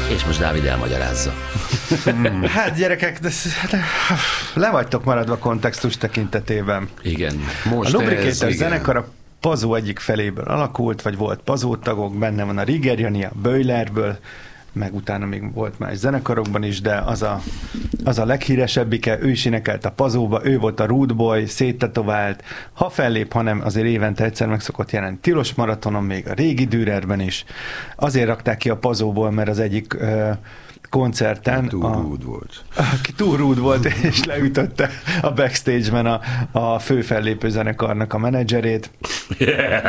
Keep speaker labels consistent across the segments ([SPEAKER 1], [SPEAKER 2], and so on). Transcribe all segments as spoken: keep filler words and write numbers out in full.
[SPEAKER 1] És most Dávid elmagyarázza.
[SPEAKER 2] Hát gyerekek, de le vagytok maradva kontextus tekintetében.
[SPEAKER 1] Igen.
[SPEAKER 2] Most a Lubricator zenekar a Pazó egyik feléből alakult, vagy volt Pazó tagok, benne van a Rigger Jani a Boilerből, meg utána még volt más zenekarokban is, de az a, az a leghíresebbike, ő is énekelt a Pazóba, ő volt a Rude Boy, széttetovált, ha fellép, hanem azért évente egyszer meg szokott jelenni Tilos Maratonon, még a régi Dürerben is. Azért rakták ki a Pazóból, mert az egyik uh, koncerten
[SPEAKER 3] túl
[SPEAKER 2] a,
[SPEAKER 3] rude volt.
[SPEAKER 2] Aki túl rude volt, és leütötte a backstage-ben a, a fő fellépő zenekarnak a menedzserét. Yeah.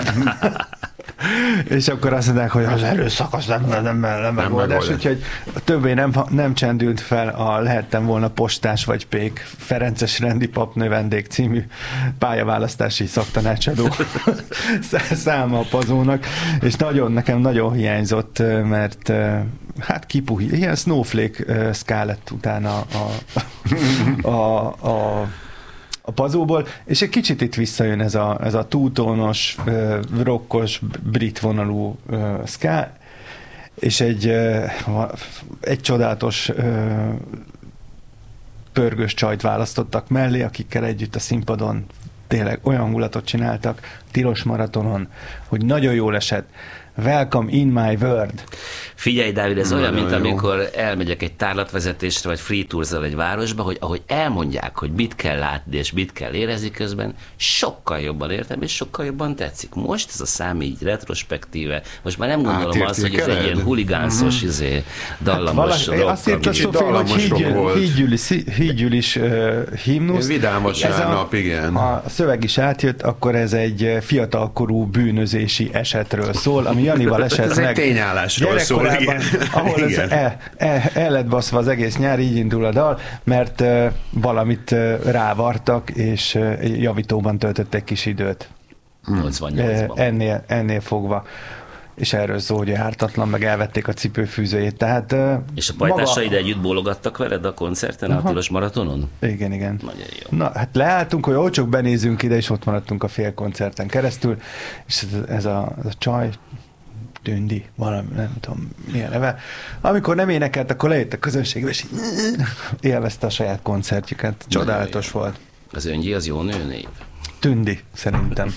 [SPEAKER 2] És akkor azt mondták, hogy az előszakasz nem, nem, nem, nem megoldás, úgyhogy többé nem, nem csendült fel a Lehettem volna postás vagy pék Ferences Rendi papnő vendég című pályaválasztási szaktanácsadó száma a Pazónak, és nagyon, nekem nagyon hiányzott, mert hát kipuhít, ilyen snowflake ska lett utána a, a, a, a a Pazóból, és egy kicsit itt visszajön ez a, ez a túltónos, uh, rockos, brit vonalú uh, ska, és egy, uh, egy csodálatos uh, pörgős csajt választottak mellé, akikkel együtt a színpadon tényleg olyan hangulatot csináltak Tilos Maratonon, hogy nagyon jól esett. Welcome in my world.
[SPEAKER 1] Figyelj, Dávid, ez
[SPEAKER 3] Na,
[SPEAKER 1] olyan, mint
[SPEAKER 3] jó.
[SPEAKER 1] amikor elmegyek egy tárlatvezetésre, vagy free tourzal egy városba, hogy ahogy elmondják, hogy mit kell látni, és mit kell érezni közben, sokkal jobban értem, és sokkal jobban tetszik. Most ez a szám így retrospektíve, most már nem gondolom azt, hogy ez egy ilyen huligánszos, mm. izé, dallamos
[SPEAKER 2] hát rock. Azt írta Szofi, hogy hídgyűlis uh, himnusz.
[SPEAKER 3] Vidám vasárnap, igen.
[SPEAKER 2] A szöveg is átjött, akkor ez egy fiatalkorú bűnözési esetről szól, ami Janival esett
[SPEAKER 3] ez
[SPEAKER 2] meg.
[SPEAKER 3] Ez egy tényállásról szól.
[SPEAKER 2] Ahol ez el, el, el lett baszva az egész nyár, így indul a dal, mert uh, valamit uh, rávartak, és uh, javítóban töltöttek kis időt.
[SPEAKER 1] nyolcvannyolcban.
[SPEAKER 2] Uh, ennél, ennél fogva. És erről szól, hogy ártatlan, meg elvették a cipőfűzőjét. Tehát, uh,
[SPEAKER 1] és a pajtásaid
[SPEAKER 2] maga...
[SPEAKER 1] együtt bólogattak veled a koncerten, a Tilos Maratonon?
[SPEAKER 2] Igen, igen.
[SPEAKER 1] Nagyon jó.
[SPEAKER 2] Na, hát leálltunk, hogy ó, csak benézünk ide, és ott maradtunk a fél koncerten keresztül, és ez, ez, a, ez a csaj, Tündi, valami, nem tudom milyen neve. Amikor nem énekelt, akkor lejött a közönségbe, és élvezte a saját koncertjüket. Csodálatos volt.
[SPEAKER 1] Az Öngyi az jó nőnév?
[SPEAKER 2] Tündi, szerintem.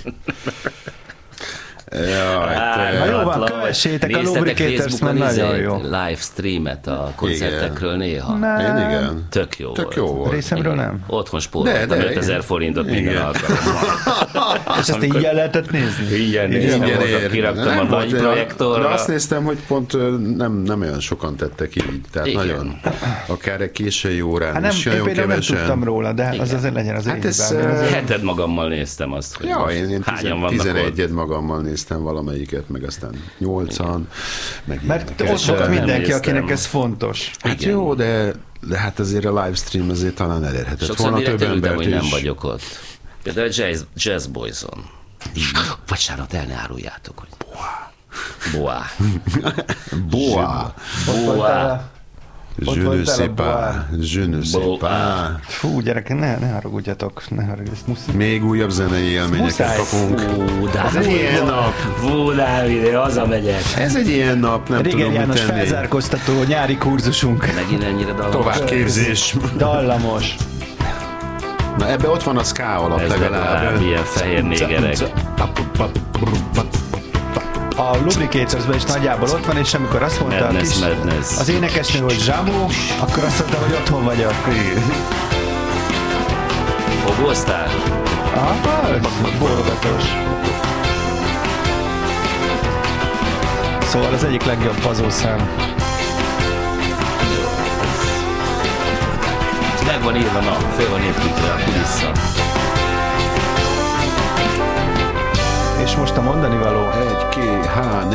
[SPEAKER 3] Jaj,
[SPEAKER 2] Á, na jó van, kövessétek a Lubricators, mert nagyon jó.
[SPEAKER 1] Live streamet a koncertekről néha.
[SPEAKER 2] Nem.
[SPEAKER 3] Én igen.
[SPEAKER 1] Tök jó
[SPEAKER 3] Tök
[SPEAKER 1] volt.
[SPEAKER 3] jó volt.
[SPEAKER 2] Részemről
[SPEAKER 1] igen.
[SPEAKER 2] nem.
[SPEAKER 1] Otthon spóroltam ötezer forintot minden alkalommal.
[SPEAKER 2] És ezt ingyen lehetett nézni?
[SPEAKER 1] Ingyen néztem, kiraktam a nagy projektorra.
[SPEAKER 3] De azt néztem, hogy pont nem, nem olyan sokan tettek így. Tehát igen. Nagyon, akár egy késői órán
[SPEAKER 2] hát nem,
[SPEAKER 3] is
[SPEAKER 2] én
[SPEAKER 3] nagyon
[SPEAKER 2] például
[SPEAKER 3] kevesen.
[SPEAKER 2] nem tudtam róla, de
[SPEAKER 1] igen.
[SPEAKER 2] az azért legyen az
[SPEAKER 3] hát ez
[SPEAKER 1] heted magammal néztem azt, hogy
[SPEAKER 3] ja, én, én
[SPEAKER 1] hányan vannak
[SPEAKER 3] tizenegyet magammal néztem valamelyiket, meg aztán nyolcan. Meg
[SPEAKER 2] mert ott volt mindenki, akinek ez fontos.
[SPEAKER 3] Hát igen. Jó, de, de hát azért a livestream azért talán elérhetett
[SPEAKER 1] sokszor
[SPEAKER 3] volna több embert
[SPEAKER 1] hogy
[SPEAKER 3] is.
[SPEAKER 1] nem vagyok ott. Például a Jazz, Jazz Boyson. Bocsánat, el ne áruljátok, hogy Boa. Boa.
[SPEAKER 3] Boa.
[SPEAKER 1] Boa.
[SPEAKER 3] Je ne sais pas. Je ne sais pas.
[SPEAKER 2] Fú, gyerekek, ne, ne haragudjatok. Ne haragudjatok.
[SPEAKER 3] Még újabb zenei élményeket kapunk.
[SPEAKER 1] Fú,
[SPEAKER 3] Ez egy ilyen nap.
[SPEAKER 1] Fú, Dávid, hazamegyek.
[SPEAKER 3] Ez egy ilyen nap, nem
[SPEAKER 2] Régen
[SPEAKER 3] tudom,
[SPEAKER 2] János
[SPEAKER 3] mit tenni.
[SPEAKER 2] felzárkóztató nyári kurzusunk.
[SPEAKER 1] Megint ennyire dallamos.
[SPEAKER 3] Továbbképzés.
[SPEAKER 2] Dallamos.
[SPEAKER 3] Na ebbe ott van a ska alap
[SPEAKER 1] Ez
[SPEAKER 3] legalább.
[SPEAKER 1] legalább ilyen fehér négerek.
[SPEAKER 2] A Lubricatorsban is nagyjából ott van, és amikor azt mondta
[SPEAKER 1] Madness,
[SPEAKER 2] a kis,
[SPEAKER 1] madness.
[SPEAKER 2] az énekesnő, hogy Zsamó, akkor azt mondta, hogy otthon vagyok.
[SPEAKER 1] Fogóztál?
[SPEAKER 2] Aha, bólogatós. Szóval az egyik legjobb pazószám.
[SPEAKER 1] Meg van írva, na, föl van építve a kulissza.
[SPEAKER 2] És most a mondani való.
[SPEAKER 3] Egy, két, há,